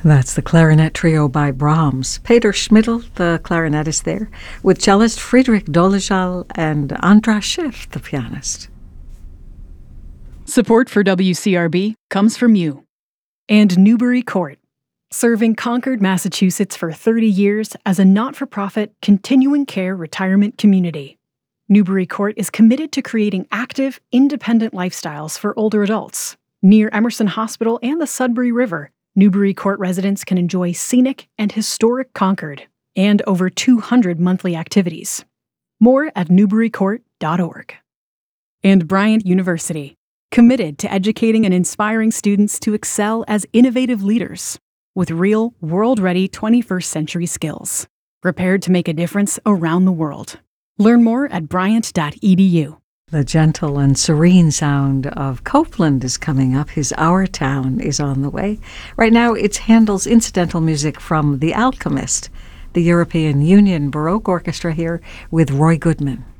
That's the clarinet trio by Brahms. Peter Schmidl, the clarinetist there, with cellist Friedrich Dolezal and Andras Schiff, the pianist. Support for WCRB comes from you. And Newbury Court, serving Concord, Massachusetts for 30 years as a not-for-profit continuing care retirement community. Newbury Court is committed to creating active, independent lifestyles for older adults. Near Emerson Hospital and the Sudbury River, Newbury Court residents can enjoy scenic and historic Concord and over 200 monthly activities. More at newburycourt.org. And Bryant University, committed to educating and inspiring students to excel as innovative leaders with real, world-ready 21st century skills, prepared to make a difference around the world. Learn more at bryant.edu. The gentle and serene sound of Copeland is coming up. His Our Town is on the way. Right now, it's Handel's incidental music from The Alchemist, the European Union Baroque Orchestra here with Roy Goodman.